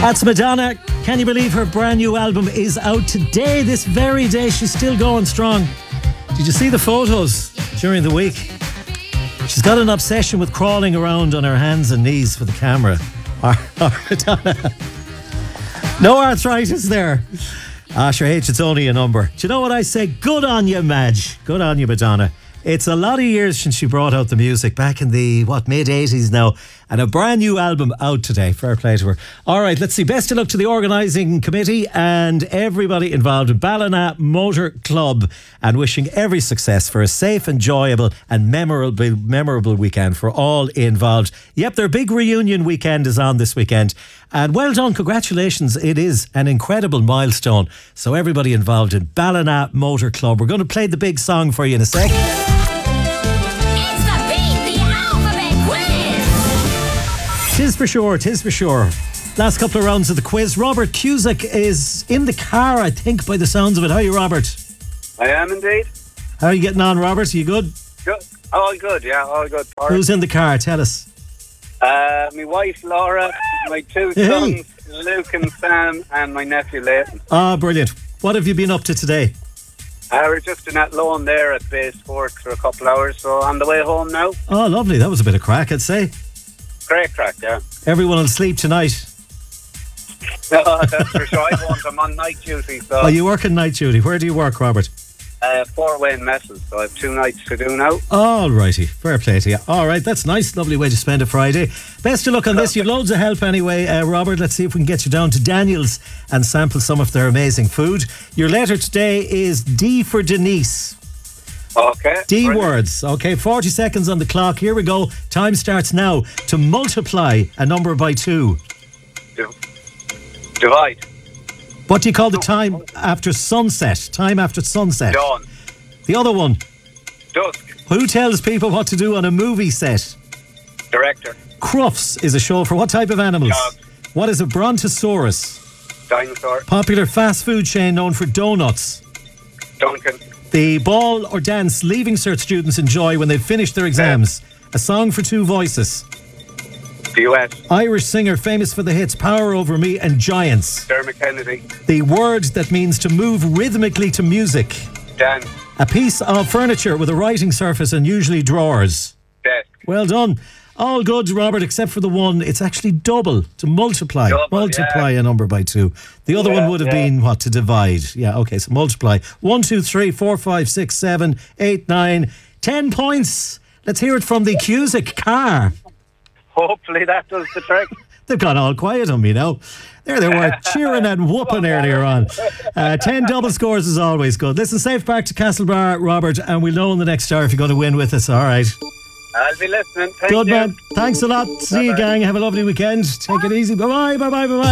That's Madonna. Can you believe her brand new album is out today, this very day? She's still going strong. Did you see the photos during the week? She's got an obsession with crawling around on her hands and knees for the camera. Madonna. No arthritis there. Sure, H, it's only a number. Do you know what I say? Good on you, Madge. Good on you, Madonna. It's a lot of years since she brought out the music, back in the, mid-80s now. And a brand new album out today. Fair play to her. All right, let's see. Best of luck to the organising committee and everybody involved in Ballina Motor Club, and wishing every success for a safe, enjoyable and memorable weekend for all involved. Yep, their big reunion weekend is on this weekend. And well done, congratulations. It is an incredible milestone. So everybody involved in Ballina Motor Club. We're going to play the big song for you in a sec. Tis for sure. Last couple of rounds of the quiz. Robert Cusack is in the car, I think, by the sounds of it. How are you, Robert? I am indeed. How are you getting on, Robert? Are you good? Good. All good, yeah, all good. Who's in the car? Tell us. My wife, Laura, my two sons, Luke and Sam, and my nephew, Leighton. Ah, brilliant. What have you been up to today? We're just in Athlone there at Bay Sports for a couple hours, so on the way home now. Oh, lovely. That was a bit of crack, I'd say. Great crack, yeah. Everyone will sleep tonight. No, that's for sure. I won't. I'm on night duty. So. Oh, you work in night duty. Where do you work, Robert? Fort Wayne Messels, so I have 2 nights to do now. All righty. Fair play to you. All right, that's nice. Lovely way to spend a Friday. Best of luck on this. You've loads of help anyway, Robert. Let's see if we can get you down to Daniel's and sample some of their amazing food. Your letter today is D for Denise. Okay. D words. Okay, 40 seconds on the clock. Here we go. Time starts now. To multiply a number by 2. Divide. What do you call the time after sunset? Time after sunset. Dawn. The other one. Dusk. Who tells people what to do on a movie set? Director. Crufts is a show for what type of animals? Dog. What is a brontosaurus? Dinosaur. Popular fast food chain known for donuts. Duncan. The ball or dance Leaving Cert students enjoy when they've finished their exams. A song for 2 voices. Duet. Irish singer famous for the hits Power Over Me and Giants. Dermot Kennedy. The word that means to move rhythmically to music. Dance. A piece of furniture with a writing surface and usually drawers. Desk. Well done. All good, Robert, except for the one. It's actually double, to multiply. Multiply a number by 2. The other one would have been, what, to divide. Yeah, okay, so multiply. 1, 2, 3, 4, 5, 6, 7, 8, 9, 10 points. Let's hear it from the Cusack car. Hopefully that does the trick. They've gone all quiet on me now. There they were, cheering and whooping earlier on. 10 double scores is always good. Listen, safe back to Castlebar, Robert, and we'll know in the next hour if you're going to win with us. All right. I'll be listening. Thank Good you. Man. Thanks a lot. See you, gang. Have a lovely weekend. Take it easy. Bye-bye.